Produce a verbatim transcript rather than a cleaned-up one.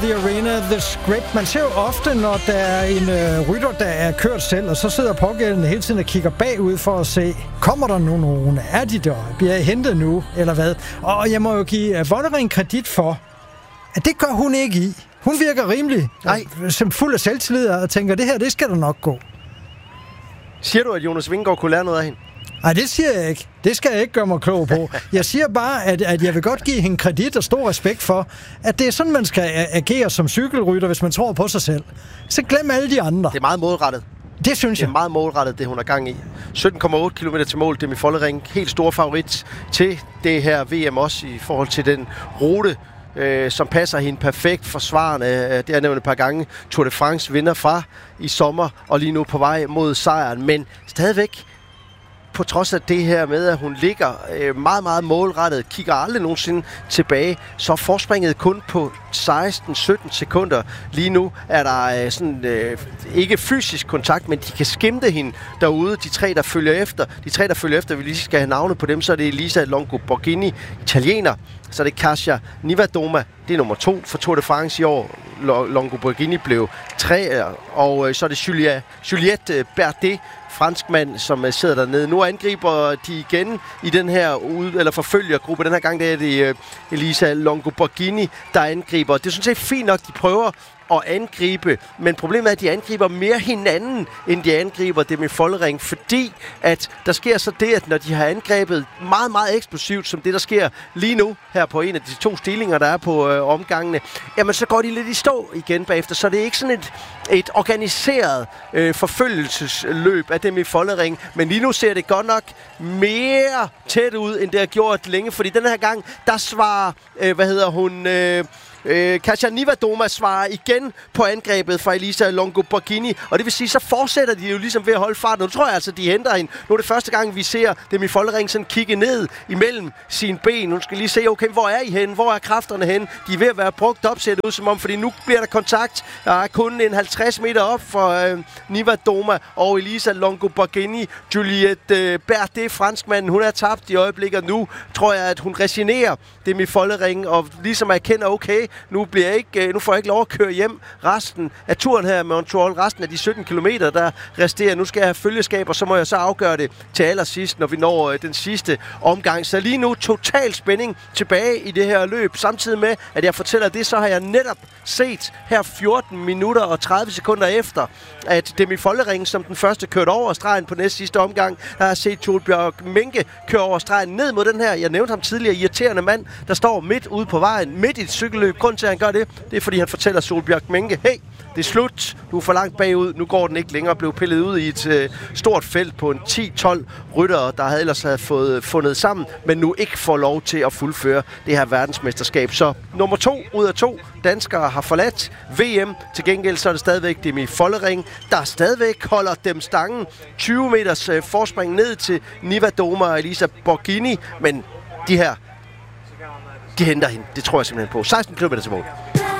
the Arena, The Script. Man ser jo ofte, når der er en øh, rytter, der er kørt selv, og så sidder pågældende hele tiden og kigger bagud for at se, kommer der nu nogen? Er de der? Bliver jeg hentet nu? Eller hvad? Og jeg må jo give uh, Vollering kredit for, at det gør hun ikke i. Hun virker rimelig Nej. som fuld af selvtillid og tænker, det her, det skal da nok gå. Siger du, at Jonas Vingegaard kunne lære noget af hende? Nej, det siger jeg ikke. Det skal jeg ikke gøre mig klog på. Jeg siger bare, at, at jeg vil godt give hende kredit og stor respekt for, at det er sådan, man skal agere som cykelrytter, hvis man tror på sig selv. Så glem alle de andre. Det er meget målrettet. Det synes jeg. Det er meget målrettet, det hun er gang i. sytten komma otte kilometer til mål, Demi Vollering. Helt stor favorit til det her V M også i forhold til den rute, øh, som passer hende perfekt. Forsvarende, øh, det har jeg nævnt et par gange. Tour de France vinder fra i sommer, og lige nu på vej mod sejren. Men stadigvæk, på trods af det her med, at hun ligger øh, meget, meget målrettet, kigger aldrig nogensinde tilbage, så er forspringet kun på seksten sytten sekunder. Lige nu er der øh, sådan, øh, ikke fysisk kontakt, men de kan skimte hende derude. De tre, der følger efter, de tre, der følger efter, vi lige skal have navne på dem, så er det Elisa Longo Borghini, italiener. Så er det Kasia Niewiadoma, det er nummer to for Tour de France i år. Longo Borghini blev tre, og øh, så er det Julia, Juliette Berdet, franskmand, som sidder dernede. Nu angriber de igen i den her ude, eller forfølgergruppe. Den her gang der er det uh, Elisa Longo Borghini, der angriber. Det er sådan set fint nok, de prøver at angribe, men problemet er, at de angriber mere hinanden, end de angriber det med Vollering, fordi at der sker så det, at når de har angrebet meget, meget eksplosivt, som det, der sker lige nu her på en af de to stillinger, der er på øh, omgangene, jamen så går de lidt i stå igen bagefter, så det er ikke sådan et, et organiseret øh, forfølgelsesløb af dem i Vollering, men lige nu ser det godt nok mere tæt ud, end det har gjort længe, fordi den her gang, der svarer, øh, hvad hedder hun, øh, Øh, Kasia Niewiadoma svarer igen på angrebet fra Elisa Longo Borghini, og det vil sige, så fortsætter de jo ligesom ved at holde farten. Nu tror jeg altså, de henter hende. Nu er det første gang, vi ser dem i Vollering sådan kigge ned imellem sine ben. Nu skal lige se, okay, hvor er I henne? Hvor er kræfterne henne? De er ved at være brugt op, ser det ud som om, fordi nu bliver der kontakt. Der er kun en halvtreds meter op for øh, Niewiadoma og Elisa Longo Borghini. Juliette øh, Berdet, franskmanden, hun er tabt i øjeblikket. Nu tror jeg, at hun resignerer dem i Vollering, og ligesom erkender, okay, Nu, bliver jeg ikke, nu får jeg ikke lov at køre hjem resten af turen her med Montreal, resten af de sytten kilometer, der resterer. Nu skal jeg have følgeskab, og så må jeg så afgøre det til allersidst, når vi når den sidste omgang. Så lige nu total spænding tilbage i det her løb. Samtidig med, at jeg fortæller det, så har jeg netop set her fjorten minutter og tredive sekunder efter, at Demi Vollering som den første kørte over stregen på næste sidste omgang. Der har jeg set Torbjørn Menke køre over stregen ned mod den her, jeg nævnte ham tidligere, irriterende mand, der står midt ude på vejen, midt i et cykelløb. Grund til, at han gør det, det er, fordi han fortæller Solbjørn Menke, hey, det er slut, du er for langt bagud, nu går den ikke længere, blev pillet ud i et øh, stort felt på en ti tolv ryttere, der havde ellers havde fået fundet sammen, men nu ikke får lov til at fuldføre det her verdensmesterskab. Så nummer to ud af to danskere har forladt V M. Til gengæld så er det stadigvæk Demi Vollering, der stadigvæk holder dem stangen. tyve meters øh, forspring ned til Niewiadoma og Elisa Borghini, men de her, de henter hende. Det tror jeg simpelthen på. seksten kilometer til mål.